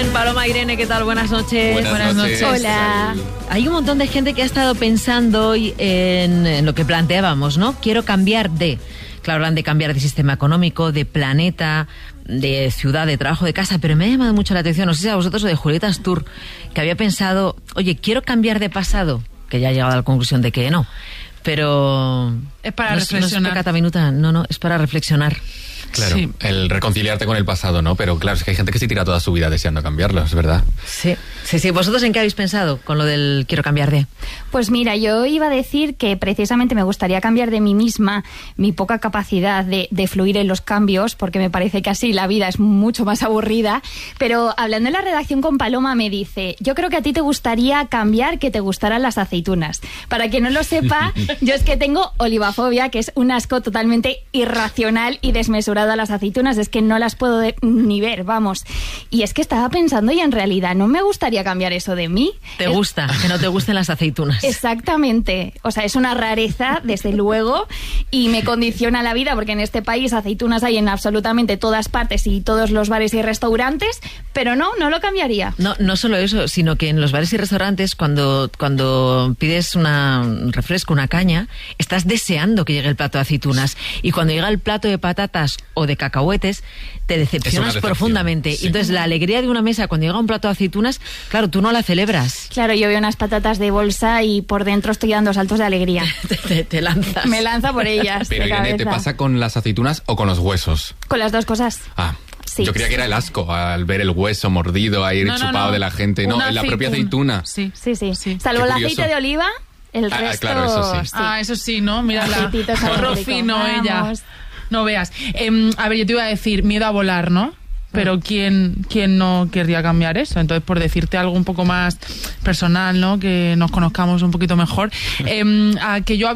Paloma, Irene, ¿qué tal? Buenas noches. Buenas noches. Hola. Hay un montón de gente que ha estado pensando hoy en lo que planteábamos, ¿no? Quiero cambiar de... Claro, hablan de cambiar de sistema económico, de planeta, de ciudad, de trabajo, de casa, pero me ha llamado mucho la atención, no sé si a vosotros o de Julieta Astur, que había pensado, oye, quiero cambiar de pasado, que ya ha llegado a la conclusión de que no, pero... Es para reflexionar. No es pecata minuta, no, es para reflexionar. Claro, Sí. el reconciliarte con el pasado, ¿no? Pero claro, es que hay gente que se tira toda su vida deseando cambiarlo, es verdad. Sí. ¿Vosotros en qué habéis pensado con lo del quiero cambiar de? Pues mira, yo iba a decir que precisamente me gustaría cambiar de mí misma mi poca capacidad de fluir en los cambios, porque me parece que así la vida es mucho más aburrida. Pero hablando en la redacción con Paloma me dice, yo creo que a ti te gustaría cambiar que te gustaran las aceitunas. Para quien no lo sepa, yo es que tengo olivafobia, que es un asco totalmente irracional y desmesurado a las aceitunas, es que no las puedo ni ver, vamos. Y es que estaba pensando y en realidad no me gustaría cambiar eso de mí. ¿Te gusta que no te gusten las aceitunas? Exactamente. O sea, es una rareza, desde luego, y me condiciona la vida porque en este país aceitunas hay en absolutamente todas partes y todos los bares y restaurantes, pero no lo cambiaría. No solo eso, sino que en los bares y restaurantes cuando pides un refresco, una caña, estás deseando que llegue el plato de aceitunas, y cuando llega el plato de patatas o de cacahuetes, te decepcionas profundamente. Sí. Entonces la alegría de una mesa cuando llega un plato de aceitunas, claro, tú no la celebras. Claro, yo veo unas patatas de bolsa y por dentro estoy dando saltos de alegría. te lanzas. Me lanza por ellas. Pero de Irene, ¿te cabeza. pasa con las aceitunas o con los huesos? Con las dos cosas. Ah, Sí. yo creía que era el asco al ver el hueso mordido, ahí chupado de la gente. No, Una la propia aceituna. Sí. Sí. Sí. Salvo Qué el curioso. aceite de oliva, el Ah, resto... claro, eso sí. Ah, eso sí, ¿no? Mira la Aceitito porro rico. fino Vamos. ella. No veas. A ver, yo te iba a decir, miedo a volar, ¿no? Pero ¿quién no querría cambiar eso? Entonces, por decirte algo un poco más personal, ¿no? Que nos conozcamos un poquito mejor. A que yo